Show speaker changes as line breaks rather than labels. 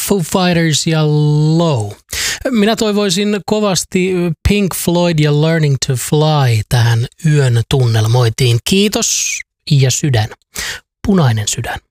Foo Fighters ja Low. Minä toivoisin kovasti Pink Floyd ja Learning to Fly tähän yön tunnelmoitiin. Kiitos ja sydän. Punainen sydän.